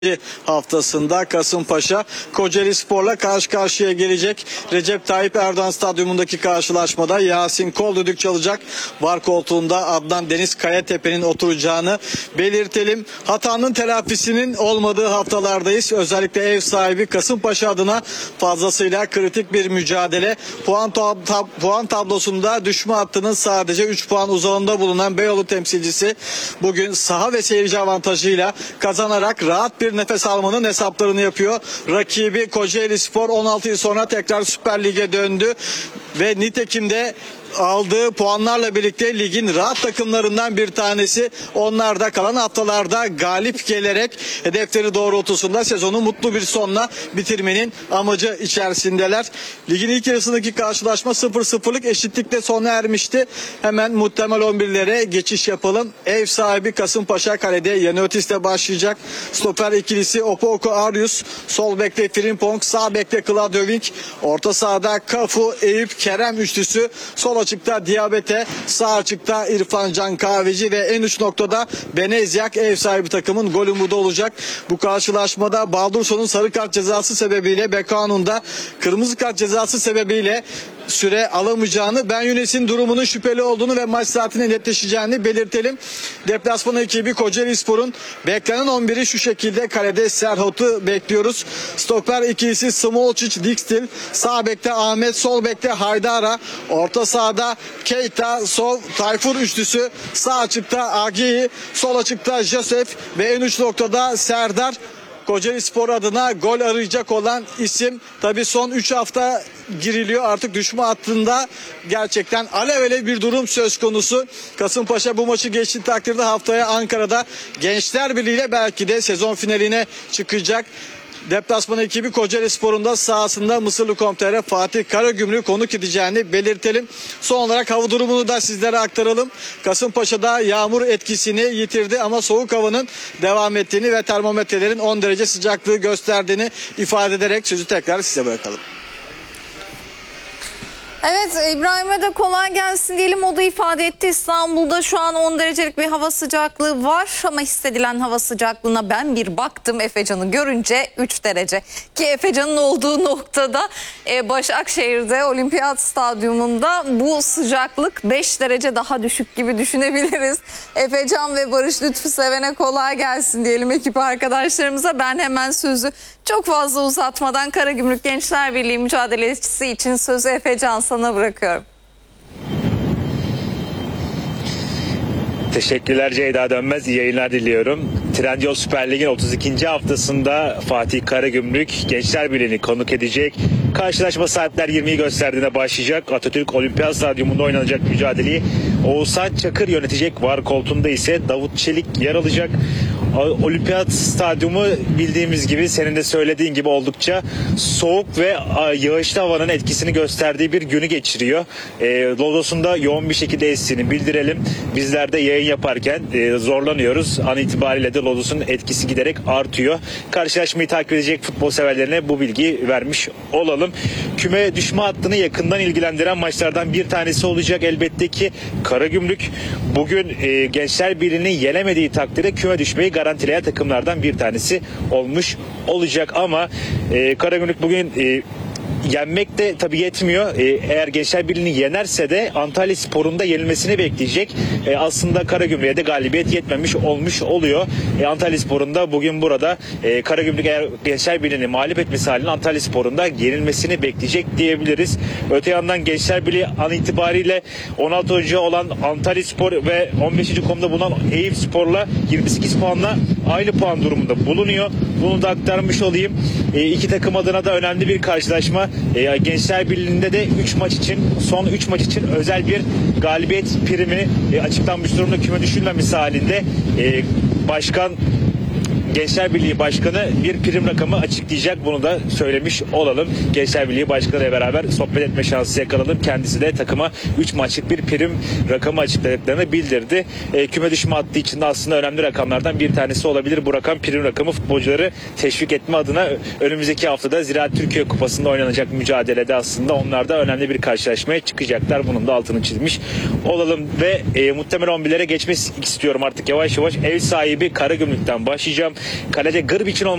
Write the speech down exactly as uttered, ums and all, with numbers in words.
haftasında Kasımpaşa Kocaelispor'la karşı karşıya gelecek. Recep Tayyip Erdoğan Stadyumundaki karşılaşmada Yasin Kol düdük çalacak. Var koltuğunda Adnan Deniz Kayatepe'nin oturacağını belirtelim. Hatanın telafisinin olmadığı haftalardayız. Özellikle ev sahibi Kasımpaşa adına fazlasıyla kritik bir mücadele. Puan, tab tab puan tablosunda düşme hattının sadece üç puan uzağında bulunan Beyoğlu temsilcisi bugün saha ve seyirci avantajıyla kazanarak rahat bir nefes almanın hesaplarını yapıyor. Rakibi Kocaelispor on altı yıl sonra tekrar Süper Lig'e döndü ve nitekim de aldığı puanlarla birlikte ligin rahat takımlarından bir tanesi. Onlar da kalan haftalarda galip gelerek hedefleri doğrultusunda sezonu mutlu bir sonla bitirmenin amacı içerisindeler. Ligin ilk yarısındaki karşılaşma sıfır sıfırlık eşitlikle sona ermişti. Hemen muhtemel on birlere geçiş yapalım. Ev sahibi Kasımpaşa kalede Yaniotis'te başlayacak. Stoper ikilisi Opoku Arius, sol bekte Frimpong, sağ bekte Kladövink, orta sahada Kafu, Eyüp, Kerem üçlüsü, sol açıkta Diabete, sağ açıkta İrfan Can Kahveci ve en uç noktada Benezyak ev sahibi takımın gol umudu olacak. Bu karşılaşmada Baldurso'nun sarı kart cezası sebebiyle Bekao'nun da kırmızı kart cezası sebebiyle süre alamayacağını, Ben Yunus'un durumunun şüpheli olduğunu ve maç saatinin netleşeceğini belirtelim. Deplasman ekibi Kocaelispor'un beklenen on biri şu şekilde: kalede Serhat'ı bekliyoruz. Stoper ikilisi Smolcic, Dikstil, sağ bekte Ahmet, sol bekte Haydara, orta sahada Keita, sol Tayfur üçlüsü, sağ açıkta Agiyi, sol açıkta Josef ve en uç noktada Serdar. Kocaelispor adına gol arayacak olan isim. Tabii son üç hafta giriliyor. Artık düşme hattında gerçekten alev alev bir durum söz konusu. Kasımpaşa bu maçı geçtiği takdirde haftaya Ankara'da Gençler Birliği ile belki de sezon finaline çıkacak. Deplasman ekibi Kocaelispor'un da sahasında Mısırlı Komtere Fatih Karagümrük'ü konuk edeceğini belirtelim. Son olarak hava durumunu da sizlere aktaralım. Kasımpaşa'da yağmur etkisini yitirdi ama soğuk havanın devam ettiğini ve termometrelerin on derece sıcaklığı gösterdiğini ifade ederek sözü tekrar size bırakalım. Evet, İbrahim'e de kolay gelsin diyelim. O da ifade etti. İstanbul'da şu an on derecelik bir hava sıcaklığı var ama hissedilen hava sıcaklığına ben bir baktım Efecan'ı görünce üç derece. Ki Efecan'ın olduğu noktada e, Başakşehir'de Olimpiyat Stadyumunda bu sıcaklık beş derece daha düşük gibi düşünebiliriz. Efecan ve Barış Lütfü Seven'e kolay gelsin diyelim ekip arkadaşlarımıza. Ben hemen sözü çok fazla uzatmadan Karagümrük Gençler Birliği mücadelesi için sözü Efecan sana bırakıyorum. Teşekkürler Ceyda Dönmez. İyi yayınlar diliyorum. Trendyol Süper Lig'in otuz ikinci haftasında Fatih Karagümrük Gençler Birliği'ni konuk edecek. Karşılaşma saatler yirmiyi gösterdiğinde başlayacak. Atatürk Olimpiyat Stadyumunda oynanacak mücadeleyi Oğuzhan Çakır yönetecek. Var koltuğunda ise Davut Çelik yer alacak. Olimpiyat Stadyumu bildiğimiz gibi, senin de söylediğin gibi oldukça soğuk ve yağışlı havanın etkisini gösterdiği bir günü geçiriyor. E, lodosunda yoğun bir şekilde estiğini bildirelim. Bizler de yayın yaparken e, zorlanıyoruz. An itibariyle de lodosun etkisi giderek artıyor. Karşılaşmayı takip edecek futbol severlerine bu bilgiyi vermiş olalım. Küme düşme hattını yakından ilgilendiren maçlardan bir tanesi olacak elbette ki Karagümrük. Bugün e, Gençler Birliği'nin yenemediği takdirde küme düşmeyi garantileyen takımlardan bir tanesi olmuş olacak ama e, Karagümrük bugün e, yenmek de tabii yetmiyor. Ee, eğer Gençler Birliği'ni yenerse de Antalyaspor'un da yenilmesini bekleyecek. Ee, aslında Karagümrük'e de galibiyet yetmemiş olmuş oluyor. Ee, Antalyaspor'un da bugün burada e, Karagümrük eğer Gençler Birliği'ni mağlup etmesi halinde Antalyaspor'un da yenilmesini bekleyecek diyebiliriz. Öte yandan Gençler Birliği an itibariyle on altı oyuncu olan Antalyaspor ve on beşinci konumda bulunan Eyüpspor'la yirmi sekiz puanla aynı puan durumunda bulunuyor. Bunu da aktarmış olayım. E, iki takım adına da önemli bir karşılaşma. E, Gençler Birliği'nde de üç maç için, son üç maç için özel bir galibiyet primi e, açıklanmış durumda küme düşülmemesi halinde. E, başkan Gençler Birliği Başkanı bir prim rakamı açıklayacak. Bunu da söylemiş olalım. Gençler Birliği Başkanı ile beraber sohbet etme şansı yakaladım. Kendisi de takıma üç maçlık bir prim rakamı açıkladıklarını bildirdi. E, küme düşme hattı için de aslında önemli rakamlardan bir tanesi olabilir. Bu rakam prim rakamı futbolcuları teşvik etme adına önümüzdeki haftada Ziraat Türkiye Kupası'nda oynanacak mücadelede aslında onlar da önemli bir karşılaşmaya çıkacaklar. Bunun da altını çizmiş olalım ve e, muhtemelen on birlere geçmek istiyorum artık yavaş yavaş. Ev sahibi Karagümrük'ten başlayacağım. Kalede Gırbiç'in